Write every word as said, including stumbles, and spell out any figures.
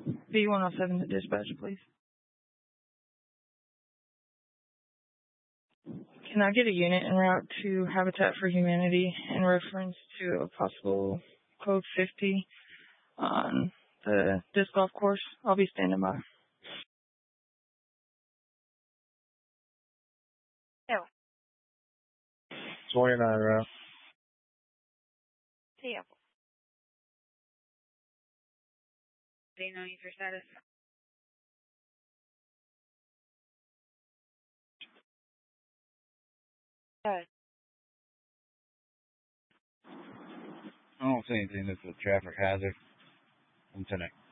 B one oh seven to dispatch, please. Can I get a unit en route to Habitat for Humanity in reference to a possible code fifty on the disc golf course? I'll be standing by. No. twenty-nine route. Sample. Do you know your status? Good. I don't see anything that's a traffic hazard. Lieutenant